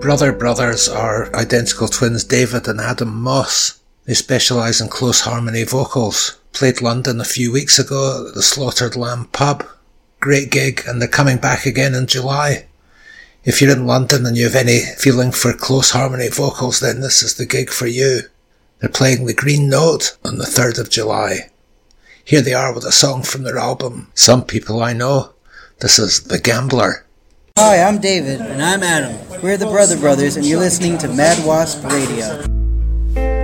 Brother Brothers are identical twins David and Adam Moss. They specialise in close harmony vocals. Played London a few weeks ago at the Slaughtered Lamb pub. Great gig, and they're coming back again in July. If you're in London and you have any feeling for close harmony vocals, then this is the gig for you. They're playing the Green Note on the 3rd of July. Here they are with a song from their album, Some People I Know. This is The Gambler. Hi, I'm David. And I'm Adam. We're the Brother Brothers, and you're listening to Mad Wasp Radio.